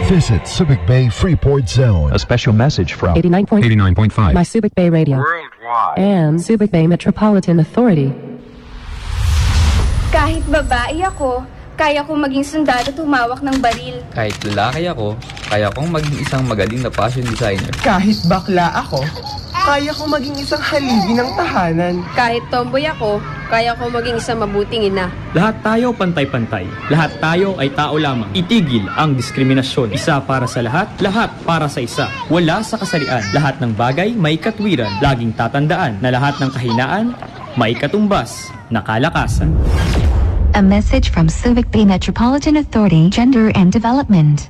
Visit Subic Bay Freeport Zone. A special message from 89.5 My Subic Bay Radio Worldwide. and Subic Bay Metropolitan Authority. Kahit babae ako, kaya kong maging sundalo at humawak ng baril. Kahit lalaki ako, kaya kong maging isang magaling na fashion designer. Kahit bakla ako, kaya kong maging isang haligi ng tahanan. Kahit tomboy ako, kaya kong maging isang mabuting ina. Lahat tayo pantay-pantay. Lahat tayo ay tao lamang. Itigil ang diskriminasyon. Isa para sa lahat para sa isa. Wala sa kasarian. Lahat ng bagay may katwiran. Laging tatandaan na lahat ng kahinaan may katumbas na kalakasan. A message from Subic Bay Metropolitan Authority, Gender and Development.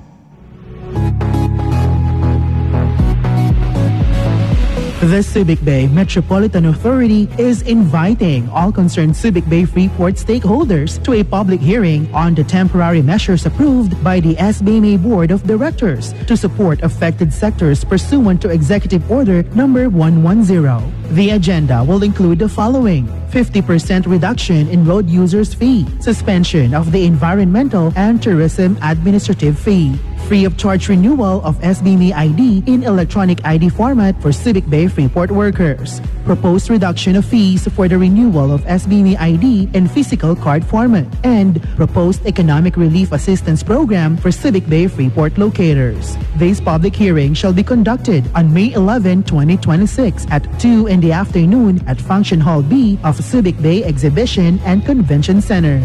The Subic Bay Metropolitan Authority is inviting all concerned Subic Bay Freeport stakeholders to a public hearing on the temporary measures approved by the SBMA Board of Directors to support affected sectors pursuant to Executive Order Number 110. The agenda will include the following: 50% reduction in road users' fee, suspension of the environmental and tourism administrative fee, free of charge renewal of SBMA ID in electronic ID format for Subic Bay Freeport workers, proposed reduction of fees for the renewal of SBMA ID in physical card format, and proposed economic relief assistance program for Subic Bay Freeport locators. This public hearing shall be conducted on May 11, 2026 at 2 in the afternoon at Function Hall B of Subic Bay Exhibition and Convention Center.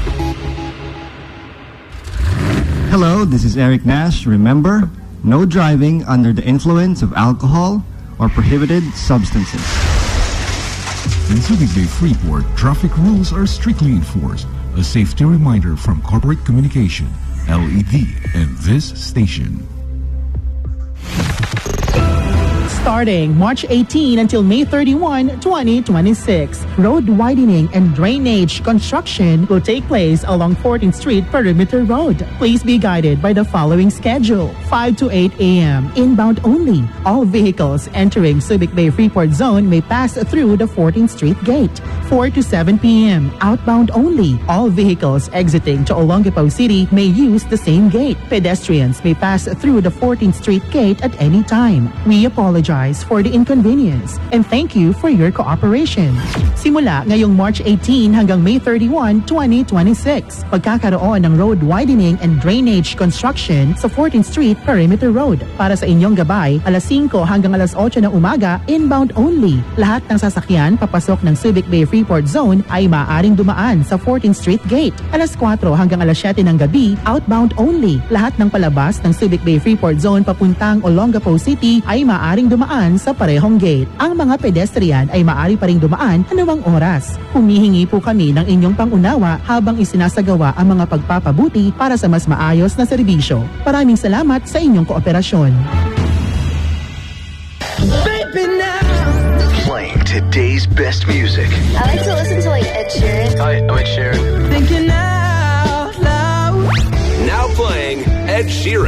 Hello, this is Eric Nash. Remember, no driving under the influence of alcohol or prohibited substances. In Subic Bay Freeport, traffic rules are strictly enforced. A safety reminder from Corporate Communication, LED, and this station. Starting March 18 until May 31, 2026, road widening and drainage construction will take place along 14th Street Perimeter Road. Please be guided by the following schedule: 5 to 8 a.m. inbound only. All vehicles entering Subic Bay Freeport Zone may pass through the 14th Street Gate. 4 to 7 p.m. outbound only. All vehicles exiting to Olongapo City may use the same gate. Pedestrians may pass through the 14th Street Gate at any time. We apologize for the inconvenience and thank you for your cooperation. Simula ngayong March 18 hanggang May 31, 2026, pagkakaroon ng road widening and drainage construction sa 14th Street Perimeter Road. Para sa inyong gabay, alas 5 hanggang alas 8 ng umaga, inbound only. Lahat ng sasakyan papasok ng Subic Bay Freeport Zone ay maaaring dumaan sa 14th Street Gate. Alas 4 hanggang alas 7 ng gabi, outbound only. Lahat ng palabas ng Subic Bay Freeport Zone papuntang Olongapo City ay maaaring dumaan sa parehong gate. Ang mga pedestrian ay maaari pa ring dumaan anumang oras. Humihingi po kami ng inyong pangunawa habang isinasagawa ang mga pagpapabuti para sa mas maayos na serbisyo. Maraming salamat sa inyong kooperasyon. Playing today's best music. I like to listen to Ed Sheeran. Hi, I'm Ed Sheeran. Thinking out loud. Now playing Ed Sheeran.